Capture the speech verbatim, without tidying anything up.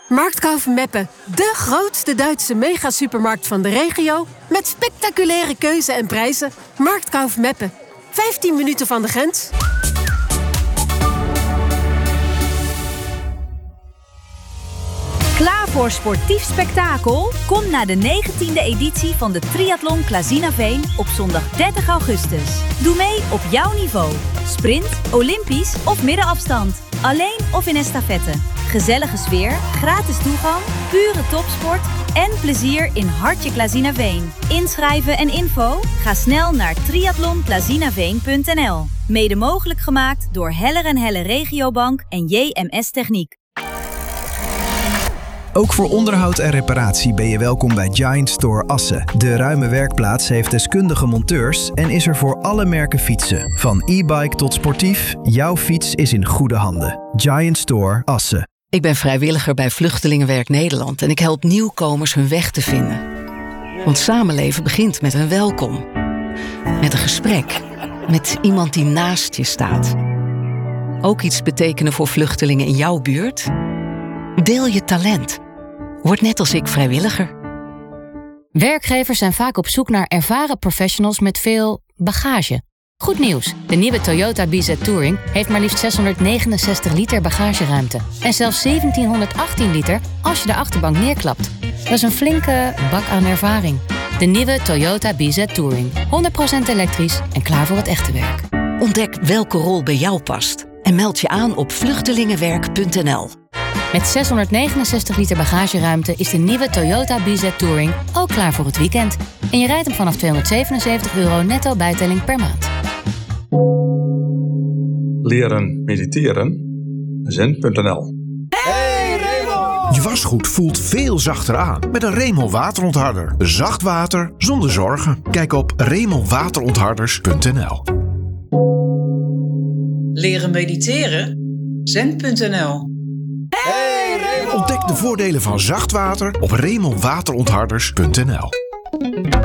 Marktkauf Meppen, de grootste Duitse megasupermarkt van de regio met spectaculaire keuze en prijzen. Marktkauf Meppen, vijftien minuten van de grens. Klaar voor sportief spektakel? Kom naar de negentiende editie van de Triathlon Klazinaveen op zondag dertig augustus. Doe mee op jouw niveau. Sprint, olympisch of middenafstand. Alleen of in estafette. Gezellige sfeer, gratis toegang, pure topsport en plezier in Hartje Klazinaveen. Inschrijven en info? Ga snel naar triathlon klazinaveen punt n l. Mede mogelijk gemaakt door Heller en Helle Regiobank en J M S Techniek. Ook voor onderhoud en reparatie ben je welkom bij Giant Store Assen. De ruime werkplaats heeft deskundige monteurs en is er voor alle merken fietsen. Van e-bike tot sportief, jouw fiets is in goede handen. Giant Store Assen. Ik ben vrijwilliger bij Vluchtelingenwerk Nederland en ik help nieuwkomers hun weg te vinden. Want samenleven begint met een welkom. Met een gesprek. Met iemand die naast je staat. Ook iets betekenen voor vluchtelingen in jouw buurt? Deel je talent. Word net als ik vrijwilliger. Werkgevers zijn vaak op zoek naar ervaren professionals met veel bagage. Goed nieuws, de nieuwe Toyota B Z Touring heeft maar liefst zeshonderdnegenenzestig liter bagageruimte. En zelfs zeventienhonderdachttien liter als je de achterbank neerklapt. Dat is een flinke bak aan ervaring. De nieuwe Toyota B Z Touring. honderd procent elektrisch en klaar voor het echte werk. Ontdek welke rol bij jou past. En meld je aan op vluchtelingenwerk punt n l. Met zeshonderdnegenenzestig liter bagageruimte is de nieuwe Toyota B Z Touring ook klaar voor het weekend. En je rijdt hem vanaf tweehonderdzevenenzeventig euro netto bijtelling per maand. Leren mediteren. zen punt n l. Hey Raymond! Je wasgoed voelt veel zachter aan met een Raymond waterontharder. Zacht water zonder zorgen. Kijk op raymond waterontharders punt n l. Leren mediteren? zen punt n l. Hey Raymond! Ontdek de voordelen van zacht water op raymond waterontharders punt n l.